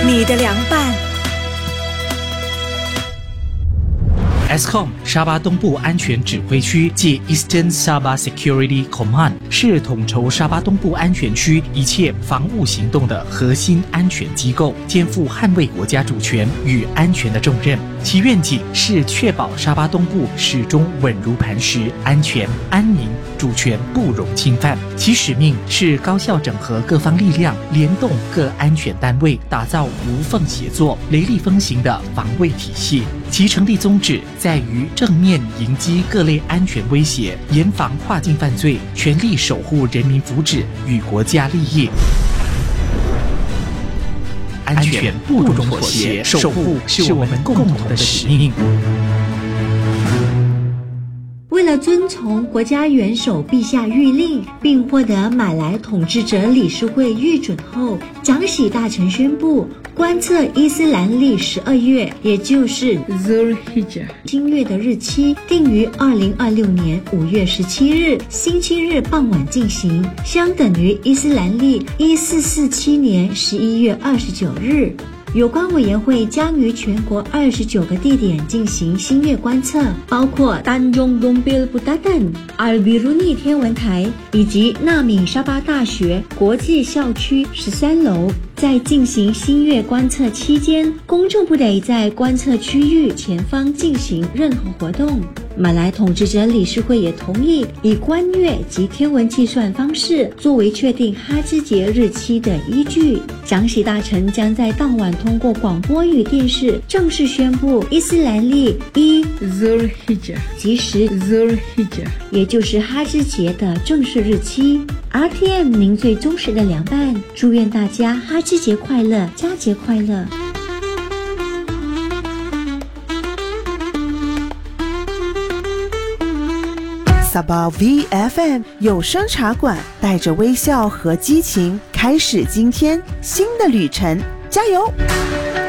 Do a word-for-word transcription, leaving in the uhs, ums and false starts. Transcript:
你的凉拌。 E S C O M 沙巴东部安全指挥区即 Eastern Sabah Security Command 是统筹沙巴东部安全区一切防务行动的核心安全机构，肩负捍卫国家主权与安全的重任。其愿景是确保沙巴东部始终稳如磐石，安全、安宁、主权不容侵犯。其使命是高效整合各方力量，联动各安全单位，打造无缝协作、雷厉风行的防卫体系。其成立宗旨在于正面迎击各类安全威胁，严防跨境犯罪，全力守护人民福祉与国家利益。安全不容妥协，守护是我们共同的使命。 为了遵从国家元首陛下谕令，并获得马来统治者理事会预准后，蒋喜大臣宣布观测伊斯兰历十二月，也就是 Zulhijjah 新月的日期定于二零二六年五月十七日星期日傍晚进行，相等于伊斯兰历一四四七年十一月二十九日。有关委员会将于全国二十九个地点进行星月观测，包括丹中东贝布达丹、阿尔比鲁尼天文台以及纳米沙巴大学国际校区十三楼。在进行星月观测期间，公众不得在观测区域前方进行任何活动。马来统治者理事会也同意以观月及天文计算方式作为确定哈兹节日期的依据。蒋喜大臣将在当晚通过广播与电视正式宣布伊斯兰历一 Zulhijjah 即时 Zulhijjah 也就是哈兹节的正式日期。R T M 您最忠实的凉拌，祝愿大家哈兹节快乐，佳节快乐。 Sabah V F M 有声茶馆，带着微笑和激情，开始今天新的旅程，加油！